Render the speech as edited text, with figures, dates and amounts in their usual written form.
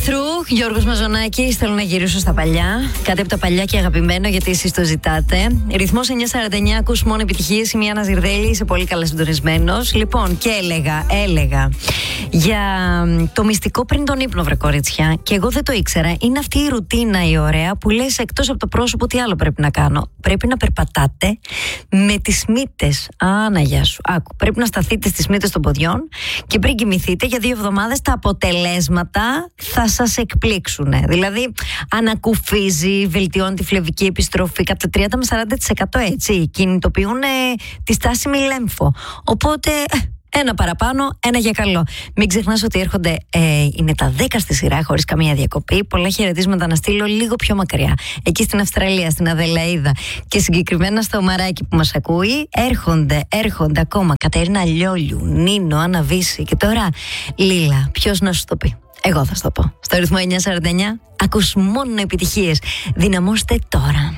Through, Γιώργος Μαζονάκης, θέλω να γυρίσω στα παλιά. Κάτι από τα παλιά και αγαπημένο, γιατί εσείς το ζητάτε. Ρυθμός 949, ακούς μόνο επιτυχίες. Είμαι η Άννα Ζιρδέλη, είσαι πολύ καλά συντονισμένος. Λοιπόν, και έλεγα για το μυστικό πριν τον ύπνο, βρε κορίτσια. Και εγώ δεν το ήξερα. Είναι αυτή η ρουτίνα η ωραία που λες εκτός από το πρόσωπο, τι άλλο πρέπει να κάνω. Πρέπει να περπατάτε με τις μύτες. Άνα, γεια σου. Άκου. Πρέπει να σταθείτε στις μύτες των ποδιών και πριν κοιμηθείτε για 2 εβδομάδες τα αποτελέσματα θα σας εκπλήξουν. Δηλαδή, ανακουφίζει, βελτιώνει τη φλεβική επιστροφή κατά 30 με 40%, έτσι. Κινητοποιούν τη στάσιμη λέμφο. Οπότε, ένα παραπάνω, ένα για καλό. Μην ξεχνάς ότι έρχονται, είναι τα 10 στη σειρά, χωρίς καμία διακοπή. Πολλά χαιρετίσματα να στείλω λίγο πιο μακριά. Εκεί στην Αυστραλία, στην Αδελαΐδα και συγκεκριμένα στο Μαράκι που μας ακούει. Έρχονται ακόμα Κατερίνα Λιόλιου, Νίνο, Άννα Βύση και τώρα Λίλα. Ποιος να σου το πει? Εγώ θα σου το πω. Στο ρυθμό 949 ακούς μόνο επιτυχίες. Δυναμώστε τώρα.